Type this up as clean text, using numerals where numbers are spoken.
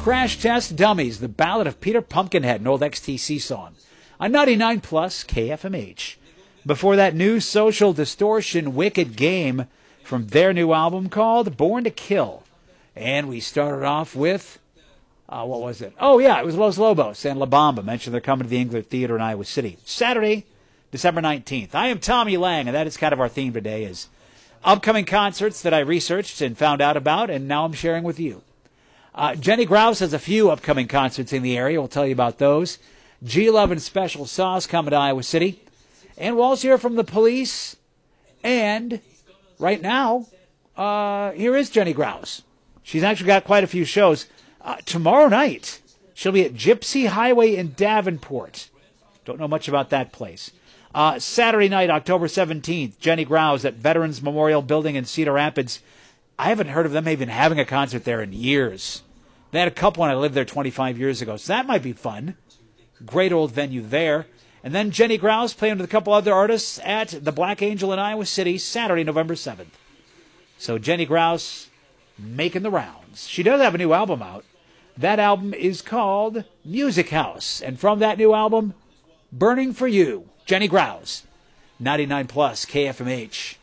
Crash Test Dummies, the Ballad of Peter Pumpkinhead, an old XTC song, on 99 Plus KFMH. Before that, New Social Distortion, Wicked Game, from their new album called Born to Kill. And we started off with, what was it? Oh, yeah, it was Los Lobos and La Bamba. Mentioned they're coming to the Engler Theater in Iowa City. Saturday, December 19th. I am Tommy Lang, and that is kind of our theme today, is upcoming concerts that I researched and found out about, and now I'm sharing with you. Jenny Grouse has a few upcoming concerts in the area. We'll tell you about those. G-Love and Special Sauce coming to Iowa City. And we'll also hear from the Police. And right now, here is Jenny Grouse. She's actually got quite a few shows. Tomorrow night, she'll be at Gypsy Highway in Davenport. Don't know much about that place. Saturday night, October 17th, Jenny Grouse at Veterans Memorial Building in Cedar Rapids. I haven't heard of them even having a concert there in years. They had a couple when I lived there 25 years ago, so that might be fun. Great old venue there. And then Jenny Grouse playing with a couple other artists at the Black Angel in Iowa City, Saturday, November 7th. So Jenny Grouse making the rounds. She does have a new album out. That album is called Music House. And from that new album, Burning for You, Jenny Grouse, 99 Plus KFMH.